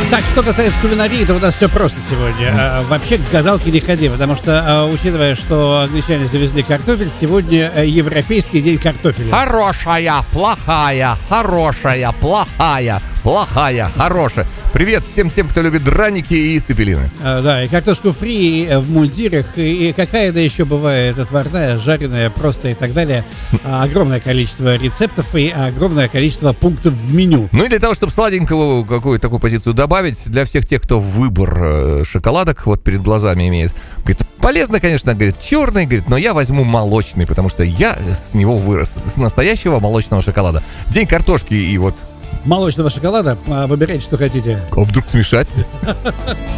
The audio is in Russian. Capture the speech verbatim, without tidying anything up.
Так, что касается кулинарии, то у нас все просто сегодня. А, вообще к гадалке не ходи, потому что, а, учитывая, что англичане завезли картофель, сегодня а, европейский день картофеля. Хорошая, плохая, хорошая, плохая, плохая, хорошая. Привет всем тем, кто любит драники и цепелины. А, да, и картошку фри в мундирах, и, и какая-то еще бывает отварная, жареная, просто и так далее. А, огромное количество рецептов и огромное количество пунктов в меню. Ну и для того, чтобы сладенького какую-то такую позицию добавить, для всех тех, кто выбор э, шоколадок вот перед глазами имеет, говорит, полезно, конечно, говорит, черный, говорит, но я возьму молочный, потому что я с него вырос, с настоящего молочного шоколада. День картошки и вот... Молочного шоколада, а, выбирайте, что хотите. А вдруг смешать?